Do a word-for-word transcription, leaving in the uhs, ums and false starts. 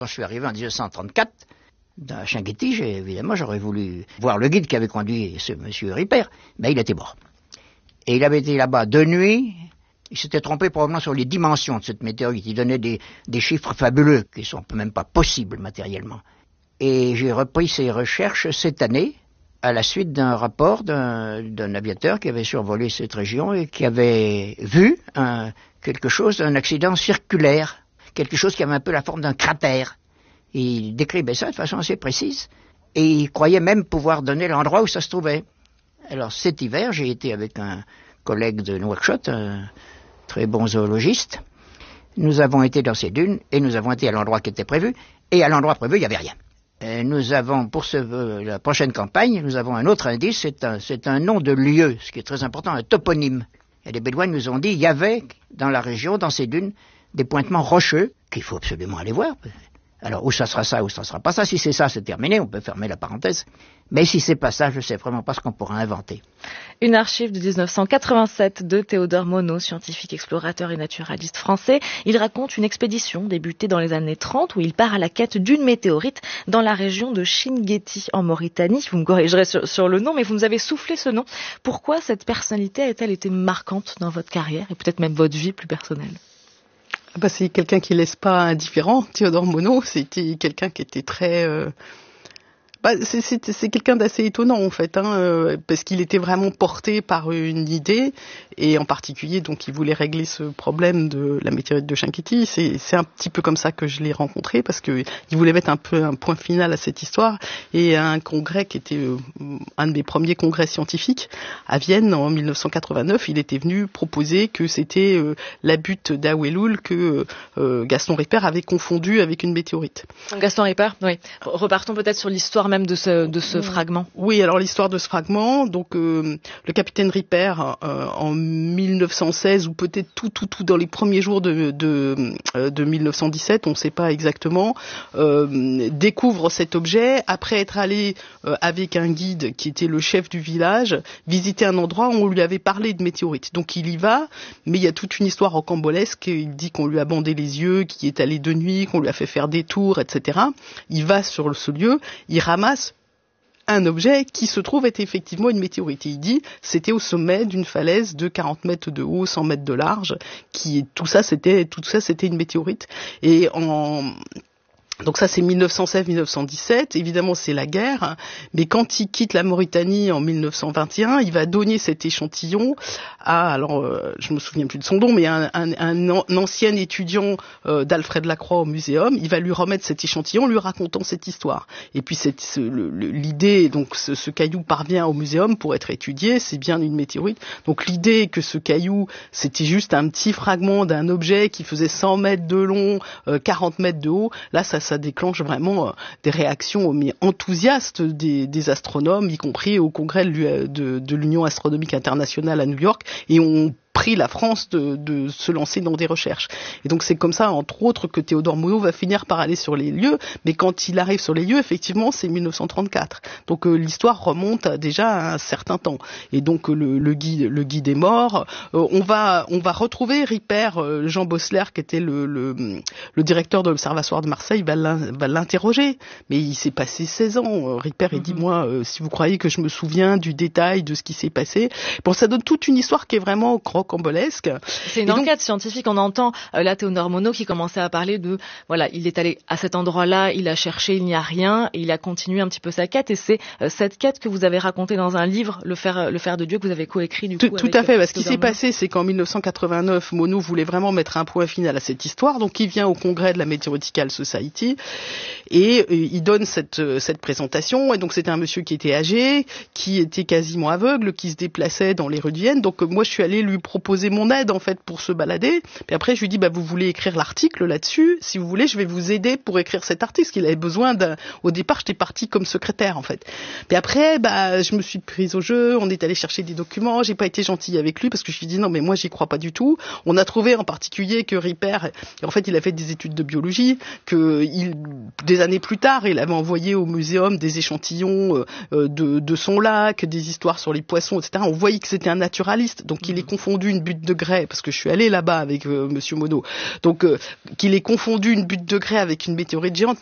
Quand je suis arrivé en dix-neuf cent trente-quatre, dans Chinguetti, j'ai, évidemment, j'aurais voulu voir le guide qui avait conduit ce monsieur Ripert, mais il était mort. Et il avait été là-bas de nuit. Il s'était trompé probablement sur les dimensions de cette météorite. Il donnait des, des chiffres fabuleux qui sont même pas possibles matériellement. Et j'ai repris ces recherches cette année, à la suite d'un rapport d'un, d'un aviateur qui avait survolé cette région et qui avait vu un, quelque chose, un accident circulaire, quelque chose qui avait un peu la forme d'un cratère. Et il décrivait ça de façon assez précise. Et il croyait même pouvoir donner l'endroit où ça se trouvait. Alors cet hiver, j'ai été avec un collègue de Nouakchott, un très bon zoologiste. Nous avons été dans ces dunes et nous avons été à l'endroit qui était prévu. Et à l'endroit prévu, il n'y avait rien. Et nous avons, pour ce, euh, la prochaine campagne, nous avons un autre indice, c'est un, c'est un nom de lieu, ce qui est très important, un toponyme. Et les Bédouins nous ont dit, il y avait dans la région, dans ces dunes, des pointements rocheux qu'il faut absolument aller voir. Alors, ou ça sera ça, ou ça sera pas ça. Si c'est ça, c'est terminé, on peut fermer la parenthèse. Mais si c'est pas ça, je sais vraiment pas ce qu'on pourra inventer. Une archive de dix-neuf cent quatre-vingt-sept de Théodore Monod, scientifique, explorateur et naturaliste français. Il raconte une expédition débutée dans les années trente où il part à la quête d'une météorite dans la région de Chinguetti en Mauritanie. Vous me corrigerez sur, sur le nom, mais vous nous avez soufflé ce nom. Pourquoi cette personnalité a-t-elle été marquante dans votre carrière et peut-être même votre vie plus personnelle? Bah, c'est quelqu'un qui laisse pas indifférent. Théodore Monod, c'était quelqu'un qui était très... Euh... Bah, c'est, c'est, c'est quelqu'un d'assez étonnant en fait, hein, euh, parce qu'il était vraiment porté par une idée, et en particulier, donc, il voulait régler ce problème de la météorite de Chinguetti. C'est, c'est un petit peu comme ça que je l'ai rencontré, parce que il voulait mettre un peu un point final à cette histoire. Et à un congrès qui était euh, un de mes premiers congrès scientifiques à Vienne en dix-neuf cent quatre-vingt-neuf, il était venu proposer que c'était euh, la butte d'Aoueloul que euh, Gaston Ripert avait confondu avec une météorite. Gaston Ripert, oui. Repartons peut-être sur l'histoire même de ce, de ce fragment. Oui, alors l'histoire de ce fragment, donc euh, le capitaine Ripert euh, en dix-neuf cent seize, ou peut-être tout tout tout dans les premiers jours de de, de dix-neuf cent dix-sept, on ne sait pas exactement, euh, découvre cet objet après être allé euh, avec un guide qui était le chef du village visiter un endroit où on lui avait parlé de météorite. Donc il y va, mais il y a toute une histoire rocambolesque. Il dit qu'on lui a bandé les yeux, qu'il est allé de nuit, qu'on lui a fait faire des tours, et cetera. Il va sur ce lieu, il ramasse un objet qui se trouve être effectivement une météorite. Et il dit, c'était au sommet d'une falaise de quarante mètres de haut, cent mètres de large, qui, tout ça, c'était, tout ça, c'était une météorite. Et en, donc ça, c'est dix-neuf cent seize dix-neuf cent dix-sept. Évidemment, c'est la guerre. Mais quand il quitte la Mauritanie en dix-neuf cent vingt et un, il va donner cet échantillon à, alors, euh, je me souviens plus de son nom, mais un, un, un, un ancien étudiant euh, d'Alfred Lacroix au muséum. Il va lui remettre cet échantillon, lui racontant cette histoire. Et puis cette, ce, le, l'idée, donc ce, ce caillou parvient au muséum pour être étudié. C'est bien une météorite. Donc l'idée que ce caillou, c'était juste un petit fragment d'un objet qui faisait cent mètres de long, euh, quarante mètres de haut. Là, ça ça déclenche vraiment euh, des réactions mais enthousiastes des, des astronomes, y compris au congrès de, de, de l'Union astronomique internationale à New York, et on pris la France de, de se lancer dans des recherches. Et donc c'est comme ça, entre autres, que Théodore Monod va finir par aller sur les lieux, mais quand il arrive sur les lieux, effectivement, c'est dix-neuf cent trente-quatre. Donc euh, l'histoire remonte à, déjà à un certain temps. Et donc euh, le, le guide, le guide est mort. Euh, on va, on va retrouver Ripert, euh, Jean Bossler, qui était le, le, le directeur de l'Observatoire de Marseille, va, l'in, va l'interroger. Mais il s'est passé seize ans. Euh, Ripert, mm-hmm. il dit, moi, euh, si vous croyez que je me souviens du détail de ce qui s'est passé, bon, ça donne toute une histoire qui est vraiment rocambolesque. C'est une et enquête donc, scientifique. On entend euh, là Théodore Monod qui commençait à parler de, voilà, il est allé à cet endroit-là, il a cherché, il n'y a rien, et il a continué un petit peu sa quête. Et c'est euh, cette quête que vous avez racontée dans un livre, Le Fer, le Fer de Dieu, que vous avez coécrit du tout, coup. Tout avec, à fait. Euh, bah, ce qui s'est passé, c'est qu'en dix-neuf cent quatre-vingt-neuf, Monod voulait vraiment mettre un point final à cette histoire. Donc il vient au congrès de la Meteorological Society et euh, il donne cette, euh, cette présentation. Et donc c'était un monsieur qui était âgé, qui était quasiment aveugle, qui se déplaçait dans les rues de Vienne. Donc euh, moi je suis allé lui proposer mon aide en fait pour se balader. Puis après je lui dis bah vous voulez écrire l'article là-dessus, si vous voulez je vais vous aider pour écrire cet article, parce qu'il avait besoin d'un. Au départ j'étais partie comme secrétaire en fait. Puis après bah je me suis prise au jeu, on est allé chercher des documents, j'ai pas été gentille avec lui parce que je lui dis non mais moi j'y crois pas du tout. On a trouvé en particulier que Ripert, en fait il a fait des études de biologie, que il, des années plus tard il avait envoyé au muséum des échantillons euh, de, de son lac, des histoires sur les poissons, et cetera. On voyait que c'était un naturaliste, donc il est confondu confondu une butte de Gray, parce que je suis allé là-bas avec euh, Monsieur Monod, donc euh, qu'il ait confondu une butte de Gray avec une météorite géante,